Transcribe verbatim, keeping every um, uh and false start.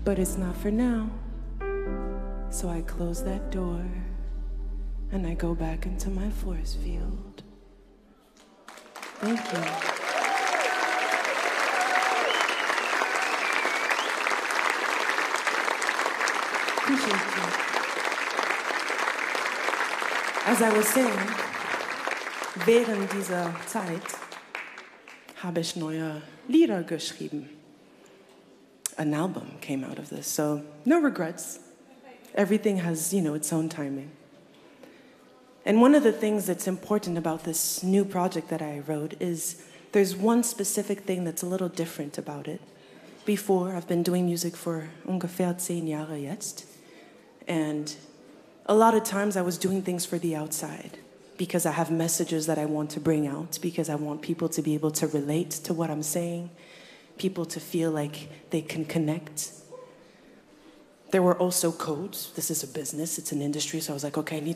But it's not for now. So I close that door and I go back into my force field. Thank you. Appreciate you. As I was saying, während dieser Zeit habe ich neue Lieder geschrieben. An album came out of this, so no regrets. Everything has, you know, its own timing. And one of the things that's important about this new project that I wrote is there's one specific thing that's a little different about it. Before, I've been doing music for ungefähr zehn Jahre jetzt. And a lot of times I was doing things for the outside because I have messages that I want to bring out, because I want people to be able to relate to what I'm saying, people to feel like they can connect. There were also codes. This is a business, it's an industry, so I was like, okay, I need